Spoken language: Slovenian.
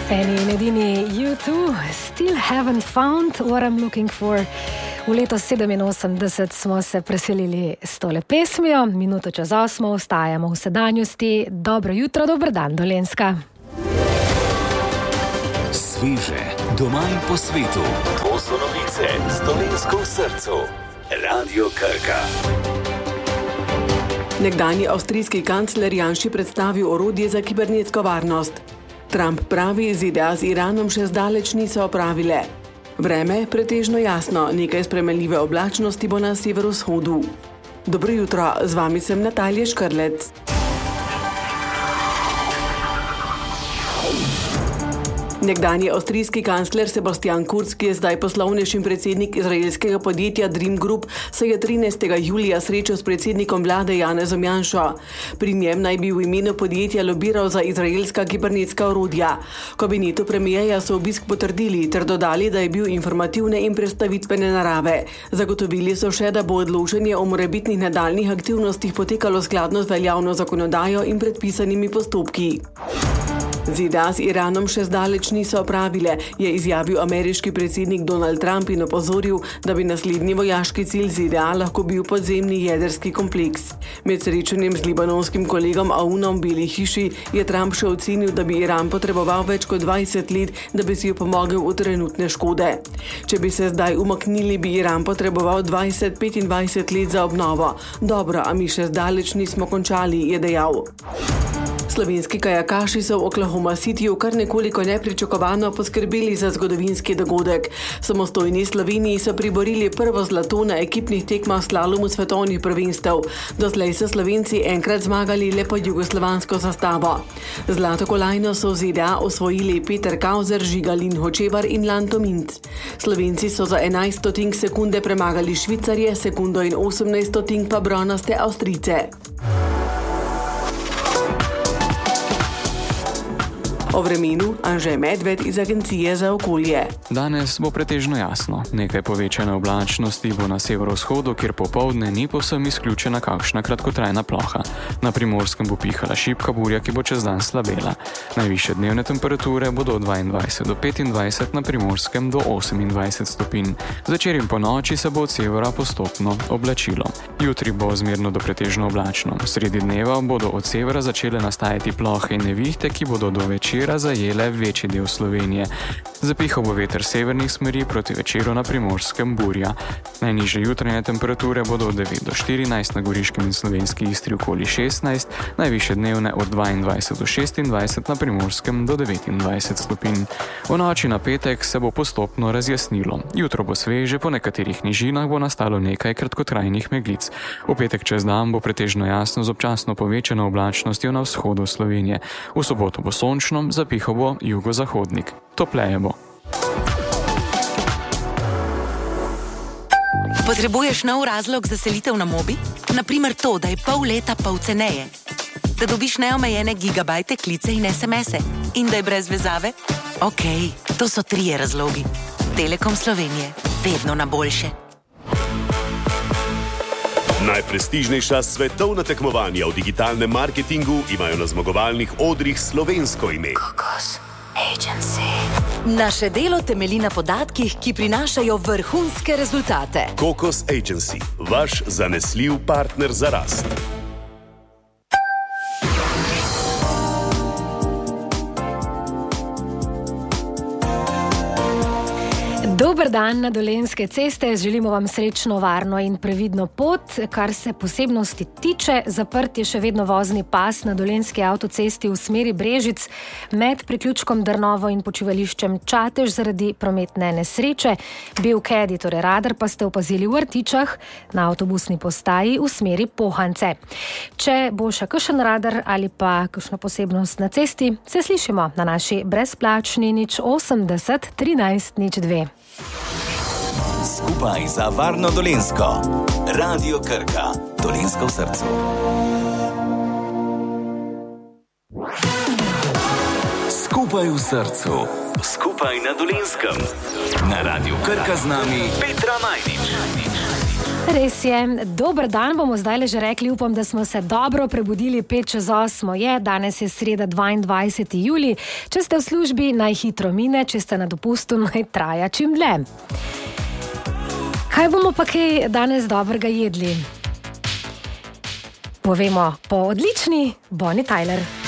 Eni in edini U2, Still Haven't Found What I'm Looking For. V leto 87 smo se preselili s tole pesmijo, minuto čez 8 ostajamo v sedanjosti. Dobro jutro, dober dan, Dolenjska. Sveže, doma in po svetu. To so novice z Dolenjsko v srcu. Radio Krka. Nekdanji avstrijski kancler Janši predstavil orodje za kibernetsko varnost. Trump pravi, ZDA z Iranom še zdaleč niso opravile. Vreme pretežno jasno, nekaj spremenljive oblačnosti bo na severovzhodu. Dobro jutro, z vami sem Natalija Škrlec. Nekdanji avstrijski kancler Sebastian Kurz, ki je zdaj poslovnež in predsednik izraelskega podjetja Dream Group, se je 13. julija srečal s predsednikom vlade Janezom Janšo. Pri njem naj bi v imenu podjetja lobiral za izraelska kibernetska orodja. Kabinetu premijeja so obisk potrdili ter dodali, da je bil informativne in predstavitvene narave. Zagotovili so še, da bo odločanje o morebitnih nadaljnih aktivnostih potekalo skladno z veljavno zakonodajo in predpisanimi postopki. ZDA z Iranom še zdaleč niso opravile, je izjavil ameriški predsednik Donald Trump in opozoril, da bi naslednji vojaški cilj ZDA lahko bil podzemni jedrski kompleks. Med srečanjem z libanonskim kolegom Aunom v Beli hiši je Trump še ocenil, da bi Iran potreboval več kot 20 let, da bi si opomogel v trenutne škode. Če bi se zdaj umaknili, bi Iran potreboval 20-25 let za obnovo. Dobro, a mi še zdaleč nismo končali, je dejal. Slovenski kajakaši so v Oklahoma Cityju kar nekoliko nepričakovano poskrbeli za zgodovinski dogodek. Samostojni Sloveniji so priborili prvo zlato na ekipnih tekmah slalomu svetovnih prvenstev. Doslej so Slovenci enkrat zmagali le pod jugoslovansko zastavo. Zlato kolajno so v ZDA osvojili Peter Kauzer, Žiga Lin Hočevar in Lanto Mint. Slovenci so za 11 stotink sekunde premagali Švicarje, sekundo in 18 stotink pa bronaste Avstrijce. O vremenu Anže Medved iz Agencije za okolje. Danes bo pretežno jasno. Nekaj povečane oblačnosti bo na severovzhodu, kjer popoldne ni povsem izključena kakšna kratkotrajna ploha. Na Primorskem bo pihala šibka burja, ki bo čez dan slabela. Najvišje dnevne temperature bodo od 22 do 25, na Primorskem do 28 stopinj. Zvečer in po noči se bo od severa postopno oblačilo. Jutri bo zmerno do pretežno oblačno. Sredi dneva bodo od severa začele nastajati plohe in nevihte, ki bodo do večera zajele večji del Slovenije. Zapihal bo veter severnih smeri, proti večeru na Primorskem burja. Najnižje jutranje temperature bodo od 9 do 14, na Goriškem in Slovenski Istri okoli 16, najvišje dnevne od 22 do 26, na Primorskem do 29 stopinj. V noči na petek se bo postopno razjasnilo. Jutro bo sveže, po nekaterih nižinah bo nastalo nekaj kratkotrajnih meglic. V petek čez dan bo pretežno jasno z občasno povečano oblačnostjo na vzhodu Slovenije. V soboto bo sončno, zapihal bo jugozahodnik. Topleje bo. Potrebuješ nov razlog za selitev na Mobi? Naprimer to, da je pol leta pol ceneje. Da dobiš neomejene gigabajte, klice in SMS-e. In da je brez vezave? Okej, to so 3 razlogi. Telekom Slovenije. Vedno na boljše. Najprestižnejša svetovna tekmovanja v digitalnem marketingu imajo na zmagovalnih odrih slovensko ime. Kokos Agency. Naše delo temelji na podatkih, ki prinašajo vrhunske rezultate. Kokos Agency, vaš zanesljiv partner za rast. Dober dan na Dolenjske ceste, želimo vam srečno, varno in previdno pot. Kar se posebnosti tiče, zaprt je še vedno vozni pas na Dolenjski avtocesti v smeri Brežic med priključkom Drnovo in počivališčem Čatež zaradi prometne nesreče. Bil kedi, torej radar, pa ste opazili v Vrtičah na avtobusni postaji v smeri Pohance. Če bo še kakšen radar ali pa kakšna posebnost na cesti, se slišimo na naši brezplačni 080 13 02. Skupaj za varno Dolenjsko. Radio Krka. Dolenjsko v srcu. Skupaj v srcu. Skupaj na Dolenjskem. Na Radio Krka z nami Petra Majdič. Res je, dober dan bomo zdaj le že rekli, upam, da smo se dobro prebudili, 7:55 je, danes je sreda 22. julij, če ste v službi, naj hitro mine, če ste na dopustu, naj traja čim dlje. Kaj bomo pa kaj danes dobrega jedli? Povemo po odlični Bonnie Tyler.